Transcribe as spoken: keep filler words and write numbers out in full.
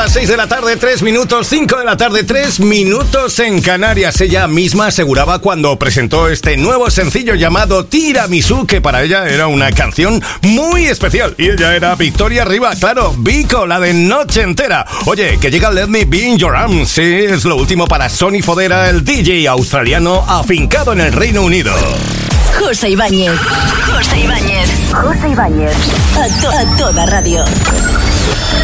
las seis de la tarde, tres minutos, cinco de la tarde, tres minutos en Canarias. Ella misma aseguraba cuando presentó este nuevo sencillo llamado Tiramisú que para ella era una canción muy especial. Y ella era Victoria Rivas, claro, Vico, la de Noche Entera. Oye, que llega Let Me Be in Your Arms. Sí, es lo último para Sonny Fodera, el D J australiano afincado en el Reino Unido. José Ibáñez. José Ibáñez. José Ibáñez. A, to- a toda radio.